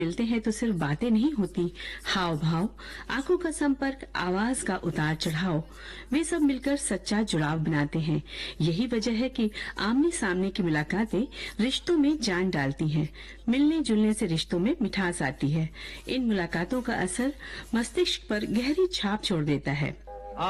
मिलते हैं तो सिर्फ बातें नहीं होती, हाव भाव, आंखों का संपर्क, आवाज का उतार चढ़ाव, वे सब मिलकर सच्चा जुड़ाव बनाते हैं। यही वजह है कि आमने सामने की मुलाकातें रिश्तों में जान डालती हैं। मिलने जुलने से रिश्तों में मिठास आती है। इन मुलाकातों का असर मस्तिष्क पर गहरी छाप छोड़ देता है।